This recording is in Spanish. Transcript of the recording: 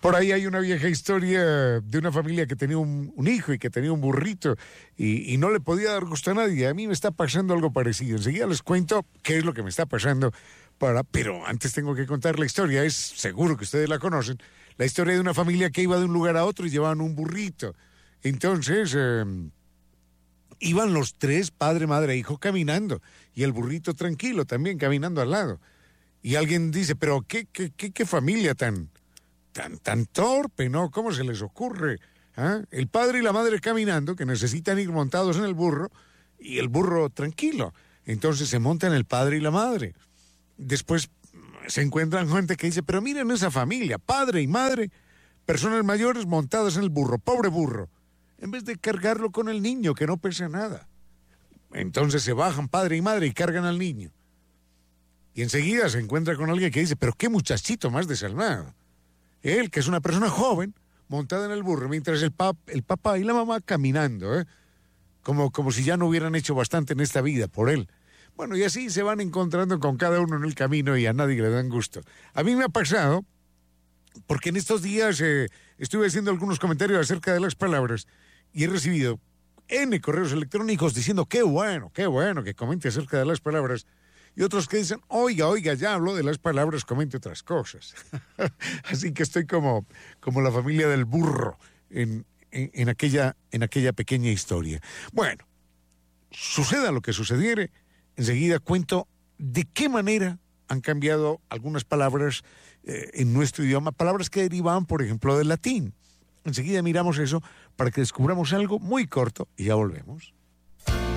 Por ahí hay una vieja historia de una familia que tenía un hijo y que tenía un burrito y no le podía dar gusto a nadie. A mí me está pasando algo parecido. Enseguida les cuento qué es lo que me está pasando, pero antes tengo que contar la historia. Es seguro que ustedes la conocen. La historia de una familia que iba de un lugar a otro y llevaban un burrito. Entonces, iban los tres, padre, madre e hijo, caminando. Y el burrito tranquilo también, caminando al lado. Y alguien dice, pero qué familia tan torpe, ¿no? ¿Cómo se les ocurre? ¿Ah? El padre y la madre caminando, que necesitan ir montados en el burro, y el burro tranquilo. Entonces se montan el padre y la madre. Después se encuentran gente que dice, pero miren esa familia, padre y madre, personas mayores montadas en el burro, pobre burro, en vez de cargarlo con el niño, que no pesa nada. Entonces se bajan padre y madre y cargan al niño. Y enseguida se encuentra con alguien que dice, pero qué muchachito más desalmado. Él, que es una persona joven, montada en el burro, mientras el papá y la mamá caminando, como si ya no hubieran hecho bastante en esta vida por él. Bueno, y así se van encontrando con cada uno en el camino y a nadie le dan gusto. A mí me ha pasado, porque en estos días estuve haciendo algunos comentarios acerca de las palabras y he recibido N correos electrónicos diciendo qué bueno que comente acerca de las palabras. Y otros que dicen, oiga, ya habló de las palabras, comente otras cosas. Así que estoy como la familia del burro en aquella pequeña historia. Bueno, suceda lo que sucediere, enseguida cuento de qué manera han cambiado algunas palabras en nuestro idioma, palabras que derivaban, por ejemplo, del latín. Enseguida miramos eso para que descubramos algo muy corto y ya volvemos.